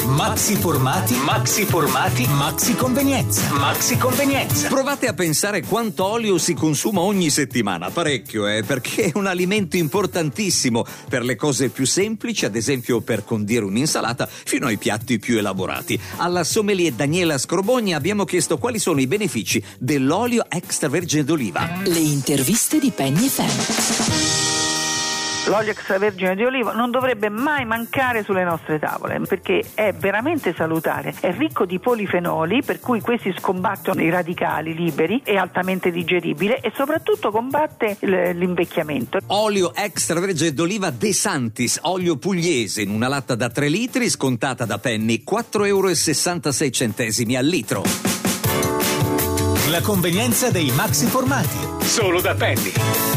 Maxi formati, maxi convenienza. Provate a pensare quanto olio si consuma ogni settimana, parecchio, perché è un alimento importantissimo per le cose più semplici, ad esempio per condire un'insalata, fino ai piatti più elaborati. Alla sommelier Daniela Scrobogna abbiamo chiesto quali sono i benefici dell'olio extravergine d'oliva. Le interviste di Penny FM. L'olio extravergine di oliva non dovrebbe mai mancare sulle nostre tavole perché è veramente salutare, è ricco di polifenoli per cui questi scombattono i radicali liberi, è altamente digeribile e soprattutto combatte l'invecchiamento. Olio extravergine d'oliva De Santis, olio pugliese in una latta da 3 litri scontata da Penny, 4,66 € al litro. La convenienza dei maxi formati, solo da Penny.